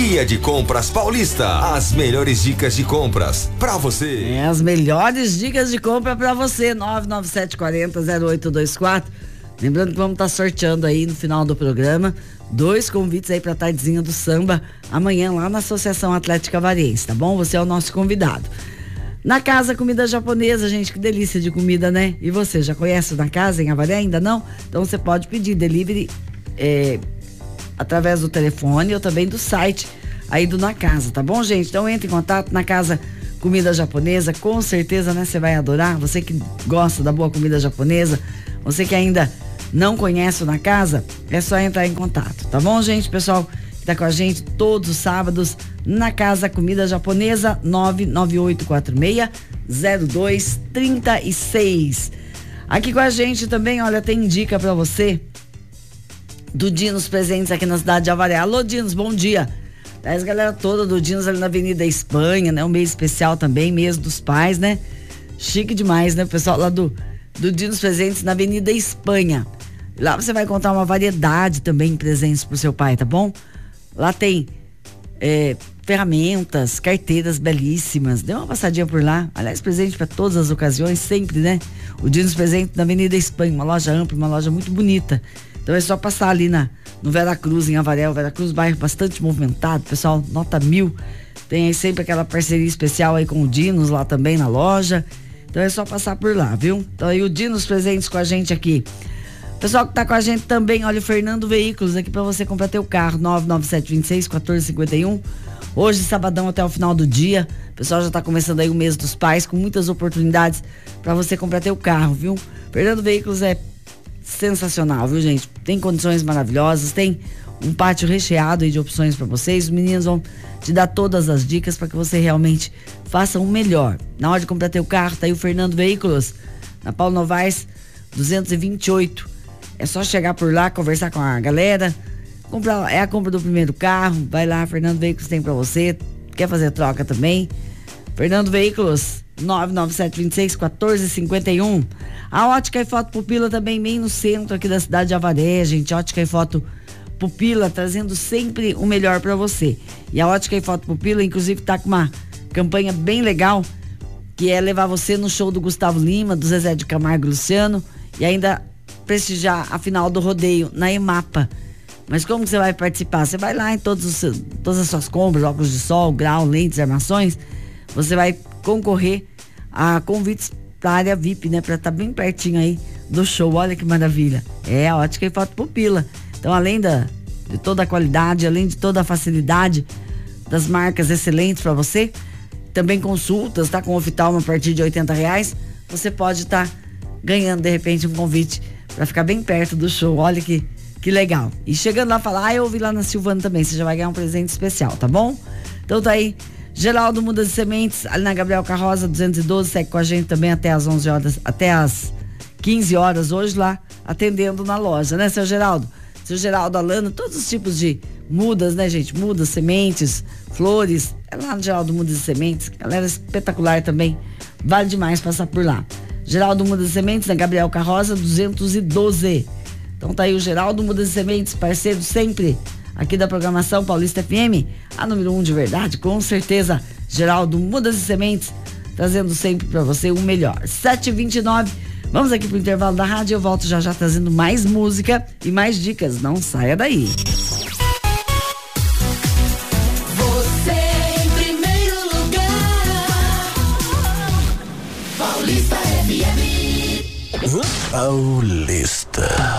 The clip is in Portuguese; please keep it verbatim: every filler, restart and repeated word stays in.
Dia de Compras Paulista. As melhores dicas de compras pra você. É, as melhores dicas de compra pra você. nove nove sete quatro zero zero oito dois quatro. Lembrando que vamos estar sorteando aí no final do programa dois convites aí pra tardezinha do samba amanhã lá na Associação Atlética Variense, tá bom? Você é o nosso convidado. Na Casa Comida Japonesa, gente, que delícia de comida, né? E você, já conhece Na Casa em Avaré? Ainda não? Então você pode pedir delivery é, através do telefone ou também do site aí do Na Casa, tá bom, gente? Então entre em contato na Casa Comida Japonesa, com certeza, né? Você vai adorar. Você que gosta da boa comida japonesa, você que ainda não conhece o Na Casa, é só entrar em contato, tá bom, gente? Pessoal que tá com a gente todos os sábados na Casa Comida Japonesa, nove nove oito quatro seis zero dois três seis. Aqui com a gente também, olha, tem dica pra você do Dinos Presentes aqui na cidade de Avaré. Alô, Dinos, bom dia. Traz a galera toda do Dinos ali na Avenida Espanha, né? Um mês especial também, mês dos pais, né? Chique demais, né? O pessoal lá do, do Dinos Presentes na Avenida Espanha. Lá você vai encontrar uma variedade também de presentes pro seu pai, tá bom? Lá tem é, ferramentas, carteiras belíssimas. Dê uma passadinha por lá. Aliás, presente para todas as ocasiões, sempre, né? O Dinos Presente na Avenida Espanha, uma loja ampla, uma loja muito bonita. Então é só passar ali na, no Vera Cruz, em Avaré. O Vera Cruz, bairro bastante movimentado, pessoal, nota mil. Tem aí sempre aquela parceria especial aí com o Dinos lá também na loja. Então é só passar por lá, viu? Então aí o Dinos Presentes com a gente aqui. Pessoal que tá com a gente também, olha, o Fernando Veículos aqui pra você comprar teu carro, nove nove sete dois seis um quatro cinco um. Hoje, sabadão até o final do dia. O pessoal já tá começando aí o mês dos pais, com muitas oportunidades pra você comprar teu carro, viu? Fernando Veículos é sensacional, viu, gente? Tem condições maravilhosas, tem um pátio recheado aí de opções pra vocês. Os meninos vão te dar todas as dicas pra que você realmente faça o melhor. Na hora de comprar teu carro, tá aí o Fernando Veículos, na Paulo Novaes duzentos e vinte e oito. É só chegar por lá, conversar com a galera. Comprar, é a compra do primeiro carro. Vai lá, Fernando Veículos tem pra você. Quer fazer troca também? Fernando Veículos, nove nove sete dois seis um quatro cinco um. A Ótica e Foto Pupila também bem no centro aqui da cidade de Avaré, gente. Ótica e Foto Pupila trazendo sempre o melhor pra você. E a Ótica e Foto Pupila, inclusive, tá com uma campanha bem legal, que é levar você no show do Gustavo Lima, do Zezé de Camargo e Luciano, e ainda prestigiar a final do rodeio na EMAPA. Mas como que você vai participar? Você vai lá em todos os, todas as suas compras, óculos de sol, grau, lentes, armações, você vai concorrer a convites para a área V I P, né? Para estar tá bem pertinho aí do show. Olha que maravilha. É a Ótica e Foto Pupila. Então, além da, de toda a qualidade, além de toda a facilidade das marcas excelentes para você, também consultas, tá? Com oftalmo a partir de oitenta reais, você pode estar tá ganhando, de repente, um convite para ficar bem perto do show. Olha que, que legal. E chegando lá, falar, ah, eu ouvi lá na Silvana também, você já vai ganhar um presente especial, tá bom? Então tá aí, Geraldo Mudas e Sementes, ali na Gabriel Carroza duzentos e doze, segue com a gente também até as onze horas, até as quinze horas hoje lá, atendendo na loja, né, seu Geraldo? Seu Geraldo, Alano, todos os tipos de mudas, né, gente? Mudas, sementes, flores, é lá no Geraldo Mudas e Sementes, galera espetacular também, vale demais passar por lá. Geraldo Mudas e Sementes, na Gabriel Carroza duzentos e doze. Então tá aí o Geraldo Mudas e Sementes, parceiro sempre aqui da programação Paulista F M, a número um de verdade, com certeza. Geraldo Mudas e Sementes, trazendo sempre pra você o melhor. sete e vinte e nove, vamos aqui pro intervalo da rádio, eu volto já já trazendo mais música e mais dicas, não saia daí. Você em primeiro lugar, Paulista F M. Paulista.